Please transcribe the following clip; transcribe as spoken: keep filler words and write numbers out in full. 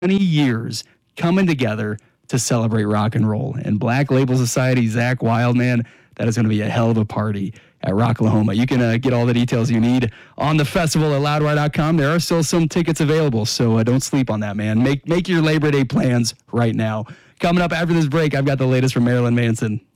twenty years coming together to celebrate rock and roll. And Black Label Society, Zach Wildman, that is going to be a hell of a party at Rocklahoma. You can uh, get all the details you need on the festival at loudwire dot com. There are still some tickets available, so uh, don't sleep on that, man. Make make your Labor Day plans right now. Coming up after this break, I've got the latest from Marilyn Manson.